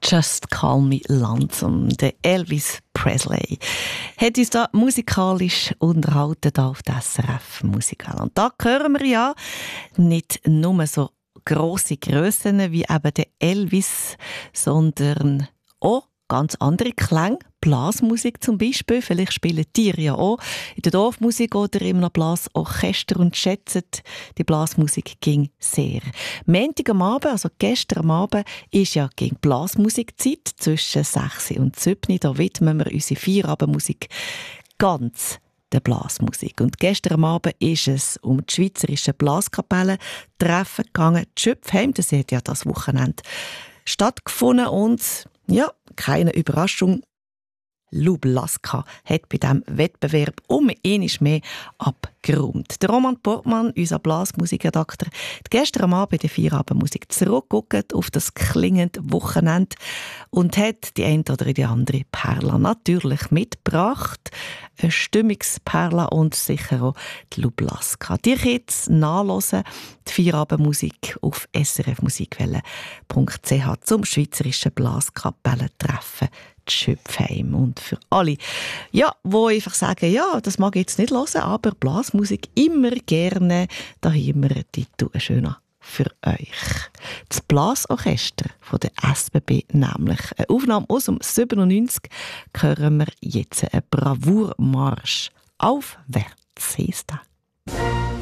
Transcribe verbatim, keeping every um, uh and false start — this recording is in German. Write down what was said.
«Just Call Me Lonesome». Der Elvis Presley hat uns da musikalisch unterhalten da auf der S R F Musical. Und da hören wir ja nicht nur so grosse Grössen wie eben der Elvis, sondern auch ganz andere Klänge. Blasmusik zum Beispiel. Vielleicht spielen die ja auch in der Dorfmusik oder in einem Blasorchester und schätzen, die Blasmusik ging sehr. Montag am Abend, also gestern am Abend, ist ja gegen Blasmusikzeit zwischen sechs und sieben. Da widmen wir unsere Feierabendmusik ganz der Blasmusik. Und gestern am Abend ist es um die schweizerische Blaskapellen treffen gegangen. Die Schöpfheim, das hat ja das Wochenende stattgefunden und ja, keine Überraschung. Lou Blaska hat bei diesem Wettbewerb um einmal mehr abgeräumt. Der Roman Portmann, unser Blasmusikredakteur, hat gestern am Abend in der Feierabendmusik zurückgeguckt auf das klingende Wochenende und hat die eine oder die andere Perla natürlich mitgebracht. Eine Stimmungsperla und sicher auch die Lou Blaska. Die könnt ihr nachhören, die Feierabendmusik auf s r f musikwelle punkt c h zum schweizerischen Blaskapellentreffen Schöpfheim. Und für alle, ja, wo einfach sagen, ja, das mag ich jetzt nicht hören, aber Blasmusik immer gerne, da haben wir einen Titel schöner für euch. Das Blasorchester von der S B B, nämlich eine Aufnahme aus dem siebenundneunzig, hören wir jetzt einen Bravourmarsch. Aufwärts heisst das.